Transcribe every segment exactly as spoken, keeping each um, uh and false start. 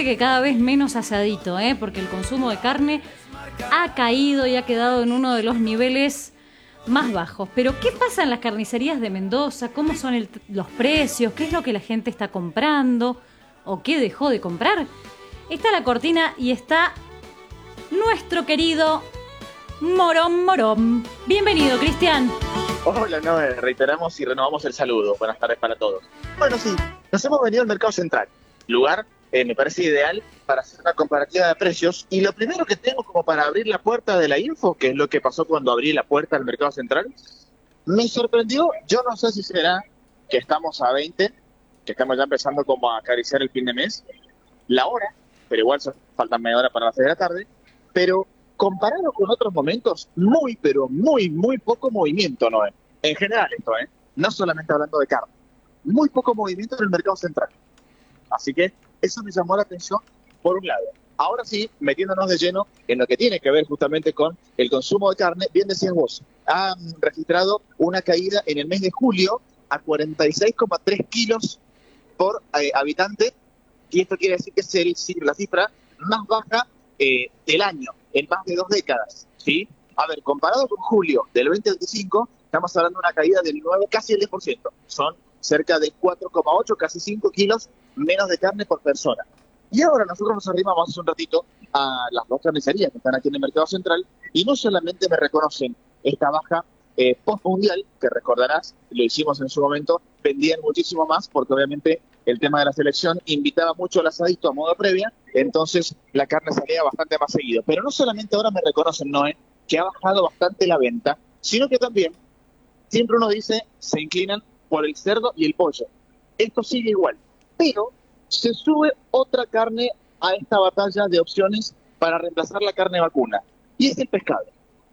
que cada vez menos asadito, ¿eh? Porque el consumo de carne ha caído y ha quedado en uno de los niveles más bajos. Pero ¿qué pasa en las carnicerías de Mendoza? ¿Cómo son el, los precios? ¿Qué es lo que la gente está comprando? ¿O qué dejó de comprar? Está la cortina y está nuestro querido Morón Morón. Bienvenido, Cristian. Hola, no, reiteramos y renovamos el saludo. Buenas tardes para todos. Bueno, sí, nos hemos venido al Mercado Central, lugar eh, me parece ideal para hacer una comparativa de precios. Y lo primero que tengo como para abrir la puerta de la info, que es lo que pasó cuando abrí la puerta al Mercado Central, me sorprendió. Yo no sé si será que estamos a veinte, que estamos ya empezando como a acariciar el fin de mes, la hora, pero igual faltan media hora para las seis de la tarde, pero comparado con otros momentos, muy, pero muy, muy poco movimiento, ¿no? En general esto, ¿eh? No solamente hablando de carne. Muy poco movimiento en el Mercado Central. Así que eso me llamó la atención por un lado. Ahora sí, metiéndonos de lleno en lo que tiene que ver justamente con el consumo de carne, bien decías vos, han registrado una caída en el mes de julio a cuarenta y seis coma tres kilos por eh, habitante, y esto quiere decir que es el, la cifra más baja eh, del año, en más de dos décadas, ¿sí? A ver, comparado con julio del veinte veinticinco, estamos hablando de una caída del nueve, casi el diez por ciento. Son cerca de cuatro coma ocho, casi cinco kilos menos de carne por persona. Y ahora nosotros nos arrimamos hace un ratito a las dos carnicerías que están aquí en el Mercado Central, y no solamente me reconocen esta baja eh, post-mundial, que recordarás, lo hicimos en su momento, vendían muchísimo más, porque obviamente el tema de la selección invitaba mucho al asadito a modo previa, entonces la carne salía bastante más seguido. Pero no solamente ahora me reconocen, Noé, que ha bajado bastante la venta, sino que también, siempre uno dice, se inclinan por el cerdo y el pollo. Esto sigue igual, pero se sube otra carne a esta batalla de opciones para reemplazar la carne vacuna, y es el pescado.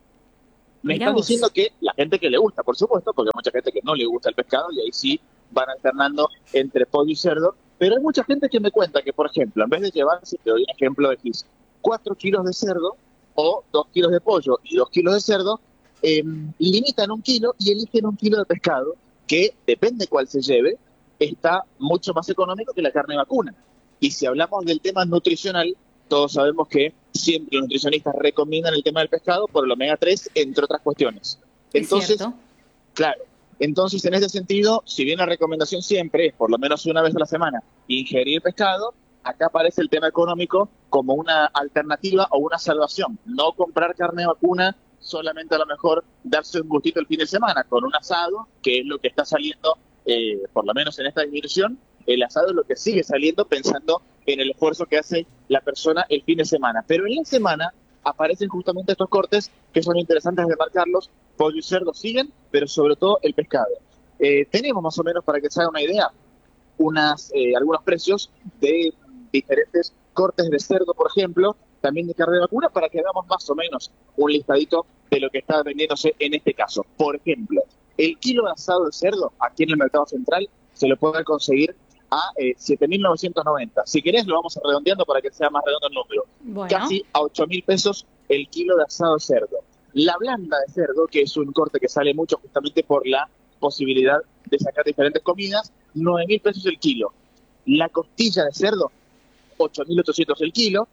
Me Mirá están vos. diciendo que la gente que le gusta, por supuesto, porque hay mucha gente que no le gusta el pescado, y ahí sí van alternando entre pollo y cerdo, pero hay mucha gente que me cuenta que, por ejemplo, en vez de llevarse, te doy un ejemplo de X, cuatro kilos de cerdo o dos kilos de pollo y dos kilos de cerdo, eh, limitan un kilo y eligen un kilo de pescado, que depende cuál se lleve, está mucho más económico que la carne vacuna. Y si hablamos del tema nutricional, todos sabemos que siempre los nutricionistas recomiendan el tema del pescado por el omega tres, entre otras cuestiones. Entonces, Es cierto. claro, entonces en ese sentido, si bien la recomendación siempre es, por lo menos una vez a la semana, ingerir pescado, acá aparece el tema económico como una alternativa o una salvación. No comprar carne vacuna, solamente a lo mejor darse un gustito el fin de semana con un asado, que es lo que está saliendo, eh, por lo menos en esta disminución. El asado es lo que sigue saliendo, pensando en el esfuerzo que hace la persona el fin de semana. Pero en la semana aparecen justamente estos cortes que son interesantes de marcarlos. Pollo y cerdo siguen, pero sobre todo el pescado. Eh, tenemos más o menos, para que se haga una idea, unas eh, algunos precios de diferentes cortes de cerdo, por ejemplo, también de carne de vacuna, para que hagamos más o menos un listadito de lo que está vendiéndose en este caso. Por ejemplo, el kilo de asado de cerdo aquí en el Mercado Central se lo puede conseguir a eh, siete mil novecientos noventa. Si querés lo vamos redondeando para que sea más redondo el número. Bueno. Casi a ocho mil pesos el kilo de asado de cerdo. La blanda de cerdo, que es un corte que sale mucho justamente por la posibilidad de sacar diferentes comidas, nueve mil pesos el kilo. La costilla de cerdo, ocho mil ochocientos el kilo.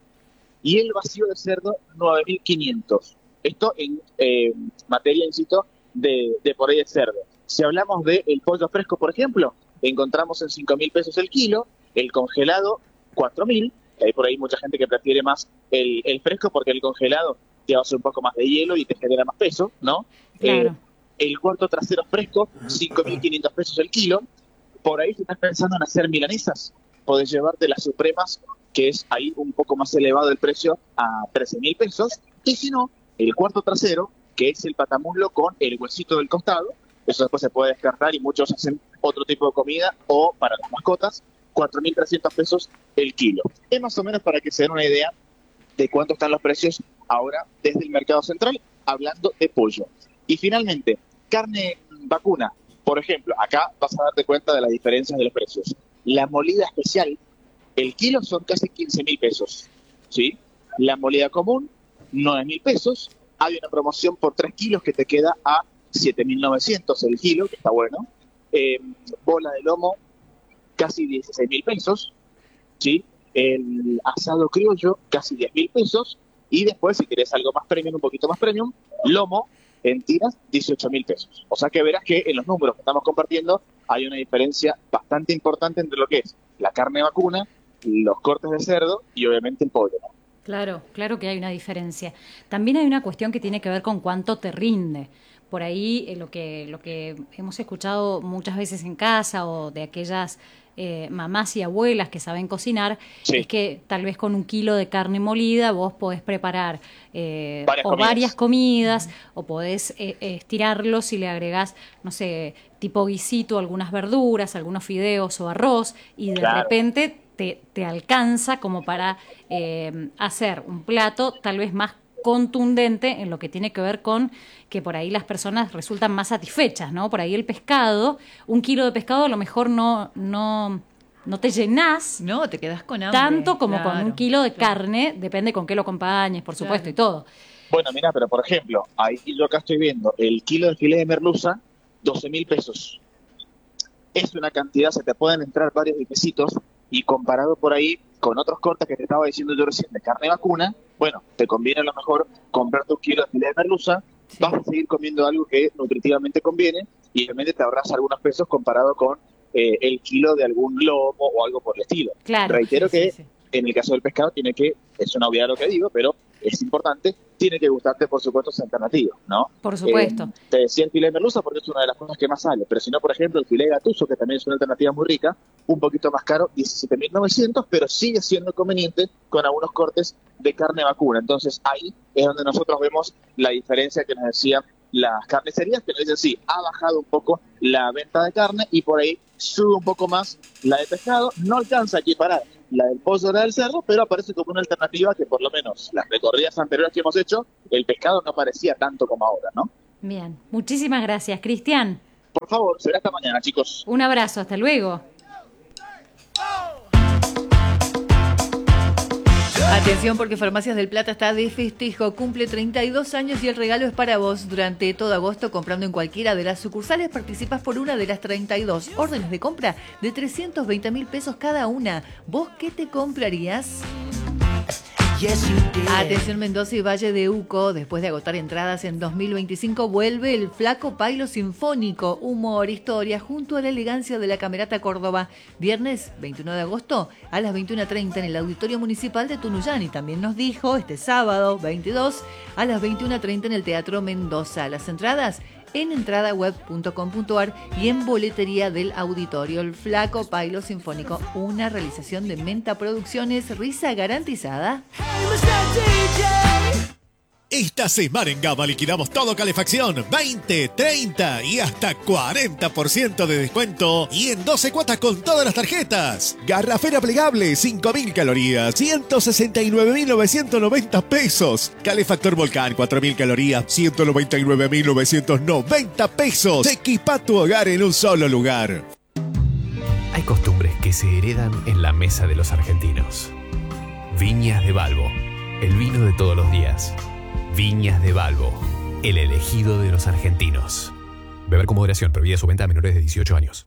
Y el vacío de cerdo, nueve mil quinientos. Esto en eh, materia, insisto, de, de por ahí de cerdo. Si hablamos del pollo fresco, por ejemplo, encontramos en cinco mil pesos el kilo, el congelado cuatro mil, hay por ahí mucha gente que prefiere más el, el fresco porque el congelado te va a hacer un poco más de hielo y te genera más peso, ¿no? Claro. Eh, el cuarto trasero fresco, cinco mil quinientos pesos el kilo. Por ahí si estás pensando en hacer milanesas, podés llevarte las supremas, que es ahí un poco más elevado el precio, a trece mil pesos. Y si no, el cuarto trasero, que es el patamuslo con el huesito del costado, eso después se puede descartar y muchos hacen otro tipo de comida, o para las mascotas, cuatro mil trescientos pesos el kilo. Es más o menos para que se den una idea de cuánto están los precios ahora desde el Mercado Central, hablando de pollo. Y finalmente, carne vacuna, por ejemplo, acá vas a darte cuenta de las diferencias de los precios. La molida especial, el kilo son casi quince mil pesos, ¿sí? La molida común, nueve mil pesos. Hay una promoción por tres kilos que te queda a siete mil novecientos el kilo, que está bueno. Eh, bola de lomo, casi dieciséis mil pesos, ¿sí? el asado criollo, casi diez mil pesos, y después, si querés algo más premium, un poquito más premium, lomo en tiras, dieciocho mil pesos. O sea que verás que en los números que estamos compartiendo hay una diferencia bastante importante entre lo que es la carne vacuna, los cortes de cerdo y obviamente el pollo, ¿no? Claro, claro que hay una diferencia. También hay una cuestión que tiene que ver con cuánto te rinde. Por ahí eh, lo que lo que hemos escuchado muchas veces en casa o de aquellas eh, mamás y abuelas que saben cocinar, sí, es que tal vez con un kilo de carne molida vos podés preparar eh, varias o comidas. varias comidas, uh-huh. o podés eh, estirarlo si le agregás, no sé, tipo guisito, algunas verduras, algunos fideos o arroz, y de claro. repente te, te alcanza como para eh, hacer un plato tal vez más contundente en lo que tiene que ver con que por ahí las personas resultan más satisfechas, ¿no? Por ahí el pescado, un kilo de pescado a lo mejor no, no, no te llenás. No, te quedás con hambre. Tanto como claro, con un kilo de claro. carne, depende con qué lo acompañes, por supuesto, claro. y todo. Bueno, mira, pero por ejemplo, ahí yo acá estoy viendo el kilo de filé de merluza, doce mil pesos. Es una cantidad, se te pueden entrar varios pesitos, y comparado por ahí con otros cortes que te estaba diciendo yo recién de carne vacuna, bueno, te conviene a lo mejor comprarte un kilo de filé de merluza, sí. vas a seguir comiendo algo que nutritivamente conviene y obviamente te ahorras algunos pesos comparado con eh, el kilo de algún lomo o algo por el estilo. Claro, Reitero sí, que sí, sí. en el caso del pescado tiene que, es una obviedad lo que digo, pero es importante, tiene que gustarte, por supuesto, esa alternativa, ¿no? Por supuesto. Eh, te decía el filé de merluza porque es una de las cosas que más sale, pero si no, por ejemplo, el filé de gatuso, que también es una alternativa muy rica, un poquito más caro, diecisiete mil novecientos, pero sigue siendo conveniente con algunos cortes de carne vacuna. Entonces, ahí es donde nosotros vemos la diferencia que nos decían las carnicerías, que nos dicen, sí, ha bajado un poco la venta de carne y por ahí sube un poco más la de pescado, no alcanza a equiparar la del pollo o la del cerdo, pero aparece como una alternativa que por lo menos las recorridas anteriores que hemos hecho, el pescado no parecía tanto como ahora, ¿no? Bien, muchísimas gracias, Cristian. Por favor, será hasta mañana, chicos. Un abrazo, hasta luego. Atención porque Farmacias del Plata está de festejo, cumple treinta y dos años y el regalo es para vos. Durante todo agosto, comprando en cualquiera de las sucursales, participas por una de las treinta y dos órdenes de compra de trescientos veinte mil pesos cada una. ¿Vos qué te comprarías? Atención Mendoza y Valle de Uco, después de agotar entradas en dos mil veinticinco, vuelve el Flaco Pailo Sinfónico, humor, historia, junto a la elegancia de la Camerata Córdoba. Viernes veintiuno de agosto a las veintiuna treinta en el Auditorio Municipal de Tunuyán. Y también nos dijo este sábado veintidós a las veintiuna treinta en el Teatro Mendoza. Las entradas en entradaweb punto com punto ar y en boletería del auditorio. El Flaco Pailo Sinfónico, una realización de Menta Producciones, risa garantizada. Esta semana en Gama liquidamos todo calefacción, veinte, treinta y hasta cuarenta por ciento de descuento y en doce cuotas con todas las tarjetas. Garrafera plegable, cinco mil calorías, ciento sesenta y nueve mil novecientos noventa pesos. Calefactor Volcán, cuatro mil calorías, ciento noventa y nueve mil novecientos noventa pesos. Equipa tu hogar en un solo lugar. Hay costumbres que se heredan en la mesa de los argentinos. Viñas de Balbo, el vino de todos los días. Viñas de Balbo, el elegido de los argentinos. Beber con moderación, prohibida su venta a menores de dieciocho años.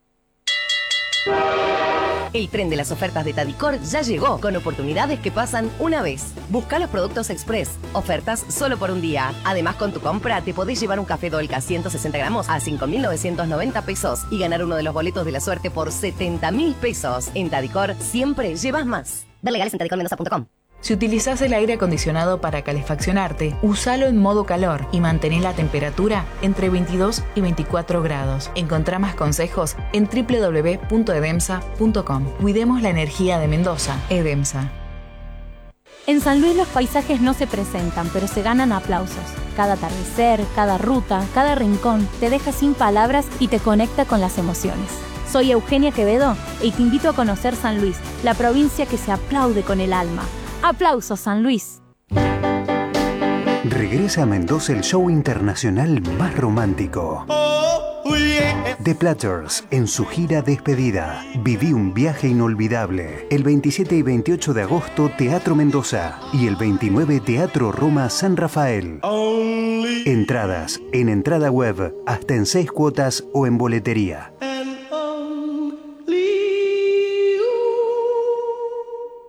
El tren de las ofertas de Tadicor ya llegó, con oportunidades que pasan una vez. Busca los productos express, ofertas solo por un día. Además, con tu compra te podés llevar un café Dolca ciento sesenta gramos a cinco mil novecientos noventa pesos y ganar uno de los boletos de la suerte por setenta mil pesos. En Tadicor siempre llevas más. Ver legales en tadicor mendoza punto com. Si utilizás el aire acondicionado para calefaccionarte, usalo en modo calor y mantén la temperatura entre veintidós y veinticuatro grados. Encontrá más consejos en doble u doble u doble u punto edemsa punto com. Cuidemos la energía de Mendoza. Edemsa. En San Luis los paisajes no se presentan, pero se ganan aplausos. Cada atardecer, cada ruta, cada rincón te deja sin palabras y te conecta con las emociones. Soy Eugenia Quevedo y te invito a conocer San Luis, la provincia que se aplaude con el alma. ¡Aplausos, San Luis! Regresa a Mendoza el show internacional más romántico. The Platters, en su gira despedida. Viví un viaje inolvidable. El veintisiete y veintiocho de agosto, Teatro Mendoza. Y el veintinueve, Teatro Roma San Rafael. Entradas en entrada web, hasta en seis cuotas o en boletería.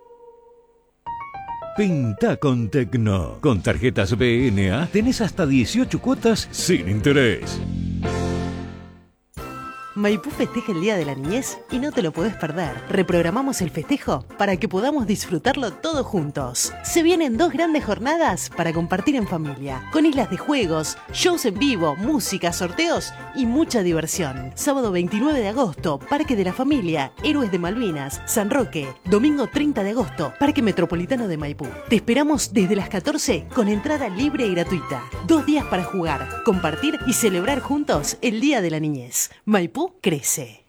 Pinta con Tecno. Con tarjetas B N A tenés hasta dieciocho cuotas sin interés. Maipú festeja el Día de la Niñez y no te lo podés perder. Reprogramamos el festejo para que podamos disfrutarlo todos juntos. Se vienen dos grandes jornadas para compartir en familia, con islas de juegos, shows en vivo, música, sorteos y mucha diversión. Sábado veintinueve de agosto, Parque de la Familia, Héroes de Malvinas, San Roque. Domingo treinta de agosto, Parque Metropolitano de Maipú. Te esperamos desde las catorce con entrada libre y gratuita. Dos días para jugar, compartir y celebrar juntos el Día de la Niñez. Maipú crece.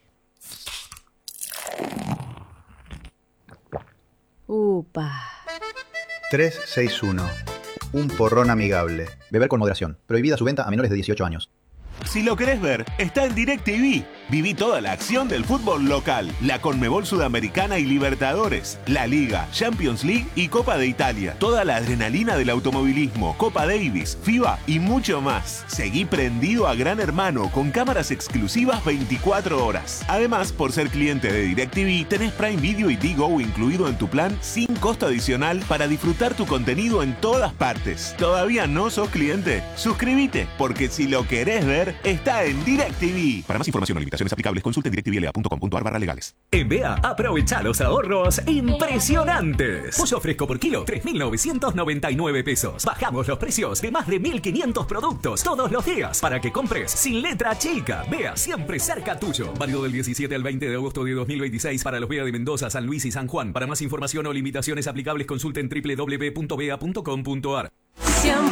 Upa. trescientos sesenta y uno. Un porrón amigable. Beber con moderación. Prohibida su venta a menores de dieciocho años. Si lo querés ver, está en DirecTV. Viví toda la acción del fútbol local, la Conmebol Sudamericana y Libertadores, la Liga, Champions League y Copa de Italia. Toda la adrenalina del automovilismo, Copa Davis, FIBA y mucho más. Seguí prendido a Gran Hermano con cámaras exclusivas veinticuatro horas. Además, por ser cliente de DirecTV, tenés Prime Video y Digo incluido en tu plan sin costo adicional para disfrutar tu contenido en todas partes. ¿Todavía no sos cliente? Suscríbete, porque si lo querés ver, está en DirecTV. Para más información o limitaciones aplicables, consulte en directvla punto com punto ar barra legales. En B A, aprovecha los ahorros impresionantes. Pollo fresco por kilo, tres mil novecientos noventa y nueve pesos. Bajamos los precios de más de mil quinientos productos todos los días para que compres sin letra chica. B A, siempre cerca tuyo. Válido del diecisiete al veinte de agosto de dos mil veintiséis para los B A de Mendoza, San Luis y San Juan. Para más información o limitaciones aplicables, consulte en doble u doble u doble u punto b a punto com punto ar.